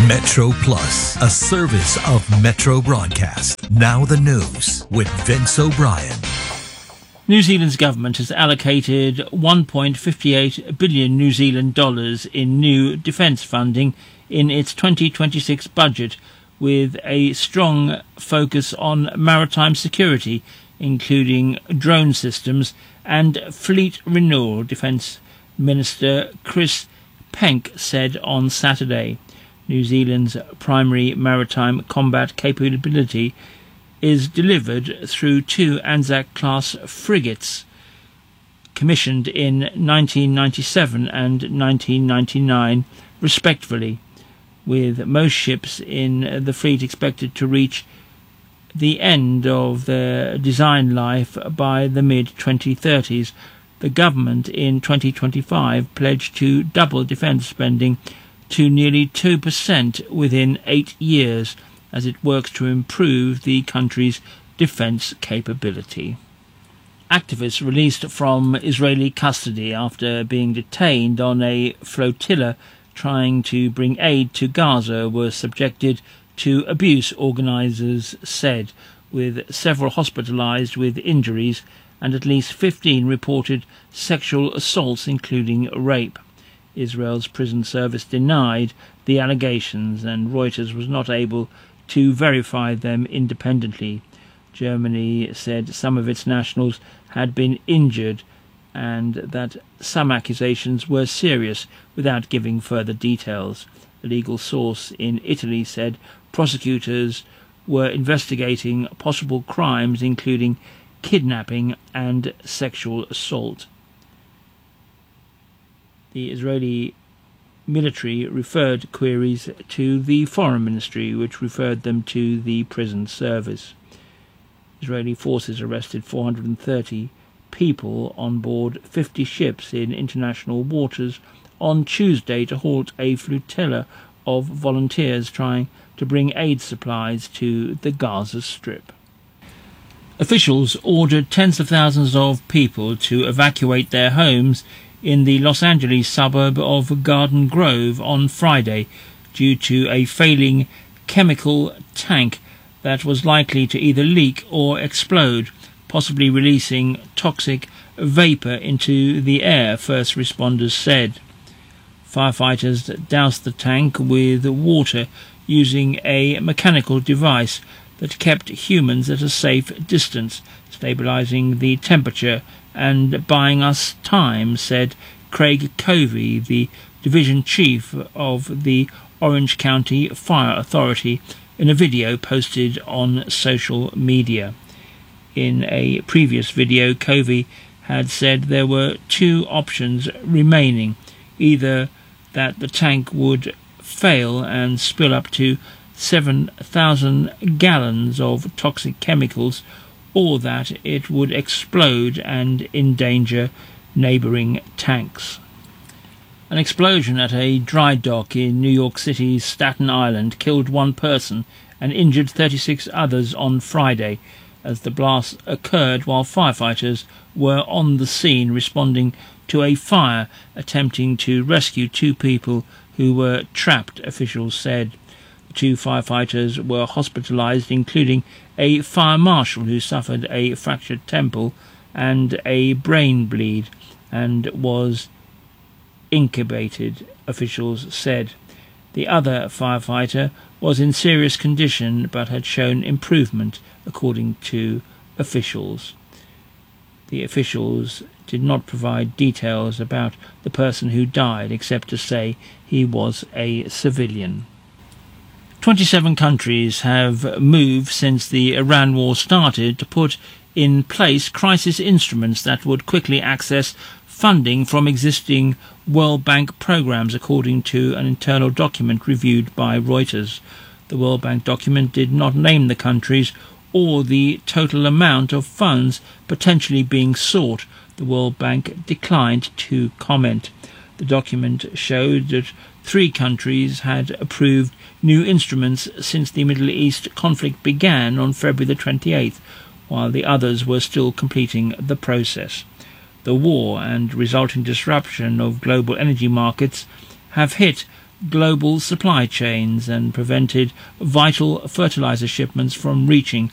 Metro Plus, a service of Metro Broadcast. Now the news with Vince O'Brien. New Zealand's government has allocated 1.58 billion New Zealand dollars in new defence funding in its 2026 budget, with a strong focus on maritime security, including drone systems and fleet renewal, Defence Minister Chris Penk said on Saturday. New Zealand's primary maritime combat capability is delivered through two Anzac-class frigates commissioned in 1997 and 1999 respectively, with most ships in the fleet expected to reach the end of their design life by the mid-2030s. The government in 2025 pledged to double defence spending to nearly 2% within 8 years as it works to improve the country's defence capability. Activists released from Israeli custody after being detained on a flotilla trying to bring aid to Gaza were subjected to abuse, organisers said, with several hospitalised with injuries and at least 15 reported sexual assaults, including rape. Israel's prison service denied the allegations, and Reuters was not able to verify them independently. Germany said some of its nationals had been injured and that some accusations were serious, without giving further details. A legal source in Italy said prosecutors were investigating possible crimes including kidnapping and sexual assault. The Israeli military referred queries to the Foreign Ministry, which referred them to the prison service. Israeli forces arrested 430 people on board 50 ships in international waters on Tuesday to halt a flotilla of volunteers trying to bring aid supplies to the Gaza Strip. Officials ordered tens of thousands of people to evacuate their homes in the Los Angeles suburb of Garden Grove on Friday due to a failing chemical tank that was likely to either leak or explode, possibly releasing toxic vapour into the air, first responders said. Firefighters doused the tank with water using a mechanical device that kept humans at a safe distance, stabilising the temperature and buying us time, said Craig Covey, the division chief of the Orange County Fire Authority, in a video posted on social media. In a previous video, Covey had said there were two options remaining: either that the tank would fail and spill up to 7,000 gallons of toxic chemicals, or that it would explode and endanger neighbouring tanks. An explosion at a dry dock in New York City's Staten Island killed one person and injured 36 others on Friday, as the blast occurred while firefighters were on the scene responding to a fire, attempting to rescue two people who were trapped, officials said. Two firefighters were hospitalised, including a fire marshal who suffered a fractured temple and a brain bleed and was intubated, officials said. The other firefighter was in serious condition but had shown improvement, according to officials. The officials did not provide details about the person who died, except to say he was a civilian. 27 countries have moved since the Iran war started to put in place crisis instruments that would quickly access funding from existing World Bank programs, according to an internal document reviewed by Reuters. The World Bank document did not name the countries or the total amount of funds potentially being sought. The World Bank declined to comment. The document showed that 3 countries had approved new instruments since the Middle East conflict began on February the 28th, while the others were still completing the process. The war and resulting disruption of global energy markets have hit global supply chains and prevented vital fertilizer shipments from reaching